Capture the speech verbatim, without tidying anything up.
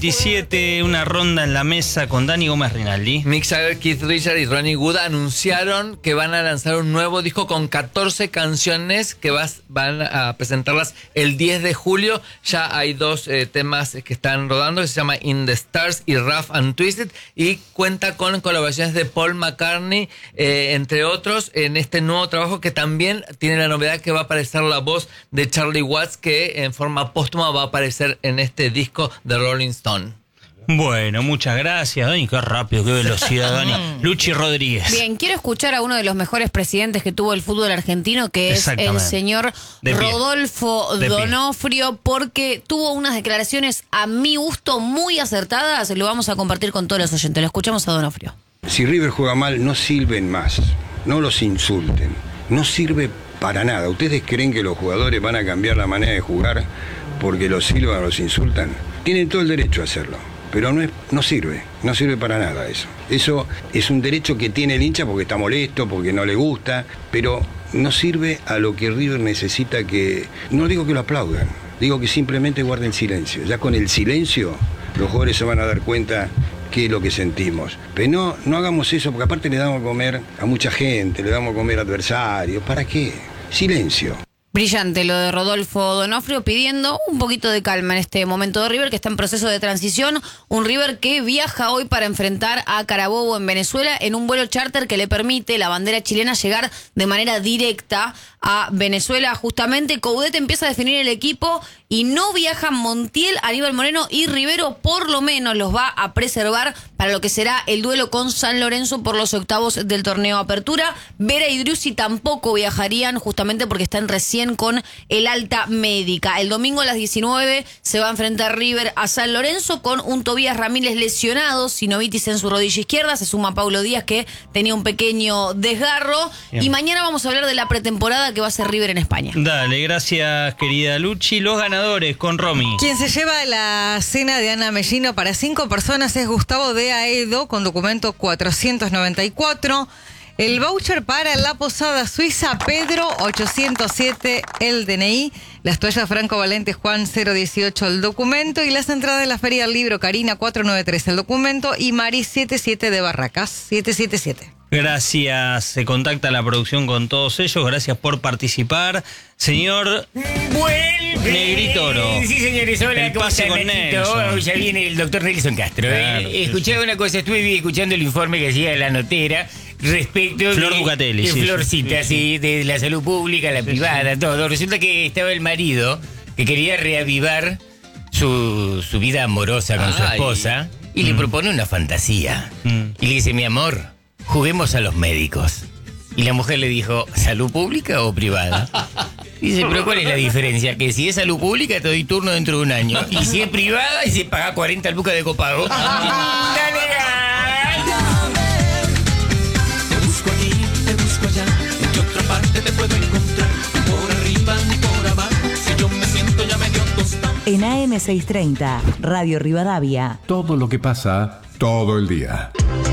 diecisiete, una ronda en la mesa con Dani Gómez Rinaldi. Mick Jagger, Keith Richards y Ronnie Wood anunciaron que van a lanzar un nuevo disco con catorce canciones que vas, van a presentarlas el diez de julio. Ya hay dos eh, temas que están rodando, que se llama In the Stars y Rough and Twisted, y cuenta con colaboraciones de Paul McCartney, eh, entre otros, en este nuevo trabajo, que también tiene la novedad que va a aparecer la voz de Charlie Watts, que en forma póstuma va a aparecer en este disco de Rolling Stone. Bueno, muchas gracias, Dani. Qué rápido, qué velocidad, Dani. Luchi Rodríguez. Bien, quiero escuchar a uno de los mejores presidentes que tuvo el fútbol argentino, que es el señor Rodolfo D'Onofrio, porque tuvo unas declaraciones a mi gusto muy acertadas. Lo vamos a compartir con todos los oyentes. Lo escuchamos a D'Onofrio. Si River juega mal, no sirven más. No los insulten. No sirve para nada. ¿Ustedes creen que los jugadores van a cambiar la manera de jugar porque los silban o los insultan? Tienen todo el derecho a hacerlo, pero no, es, no sirve, no sirve para nada eso. Eso es un derecho que tiene el hincha porque está molesto, porque no le gusta, pero no sirve a lo que River necesita que... No digo que lo aplaudan, digo que simplemente guarden silencio. Ya con el silencio los jugadores se van a dar cuenta qué es lo que sentimos. Pero no, no hagamos eso, porque aparte le damos a comer a mucha gente, le damos a comer a adversarios. ¿Para qué? Silencio. Brillante lo de Rodolfo D'Onofrio, pidiendo un poquito de calma en este momento de River, que está en proceso de transición. Un River que viaja hoy para enfrentar a Carabobo en Venezuela en un vuelo charter que le permite la bandera chilena llegar de manera directa a Venezuela. Justamente Coudet empieza a definir el equipo y no viajan Montiel, Aníbal Moreno y Rivero. Por lo menos los va a preservar para lo que será el duelo con San Lorenzo por los octavos del torneo Apertura. Vera y Driussi tampoco viajarían, justamente porque están recién con el alta médica. El domingo a las diecinueve se va a enfrentar River a San Lorenzo con un Tobías Ramírez lesionado, sinovitis en su rodilla izquierda. Se suma Paulo Díaz, que tenía un pequeño desgarro. Bien. Y mañana vamos a hablar de la pretemporada que va a ser River en España. Dale, gracias querida Luchi. Los ganadores con Romy. Quien se lleva la cena de Ana Mellino para cinco personas es Gustavo de Aedo, con documento cuatrocientos noventa y cuatro. El voucher para la posada suiza Pedro ochocientos siete, el D N I. Las toallas Franco Valente Juan cero dieciocho, el documento. Y las entradas de la Feria del Libro Karina cuatrocientos noventa y tres, el documento. Y Mari setenta y siete de Barracas setecientos setenta y siete. Gracias, se contacta la producción con todos ellos. Gracias por participar. Señor Vuelve. Negritoro. Sí, señores, hola, el ¿cómo pase están, con Nachito? Nelson. Oh, ya viene el doctor Nelson Castro. Claro, eh. Escuché una cosa, estuve escuchando el informe que hacía la notera respecto Flor de, Ducatelli, de sí, Florcita, sí, sí. sí, de la salud pública, la sí, privada, sí. todo. Resulta que estaba el marido que quería reavivar su, su vida amorosa con Ay. su esposa y mm. le propone una fantasía. Mm. Y le dice, mi amor, juguemos a los médicos. Y la mujer le dijo, ¿salud pública o privada? Y dice, pero ¿cuál es la diferencia? Que si es salud pública te doy turno dentro de un año. Y si es privada y se paga cuarenta lucas de copago. ¡Dale, te busco aquí, te busco allá. ¿En qué otra parte te puedo encontrar? Por arriba ni por abajo. Si yo me siento ya medio tostado. En A M seiscientos treinta, Radio Rivadavia. Todo lo que pasa, todo el día.